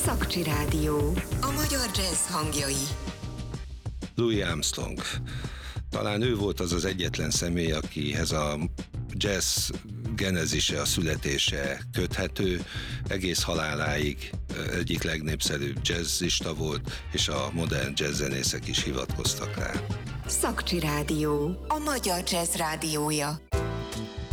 Szakcsi Rádió. A magyar jazz hangjai. Louis Armstrong. Talán ő volt az egyetlen személy, akihez a jazz genezise, a születése köthető. Egész haláláig egyik legnépszerűbb jazzista volt, és a modern jazzzenészek is hivatkoztak rá. Szakcsi Rádió. A magyar jazz rádiója.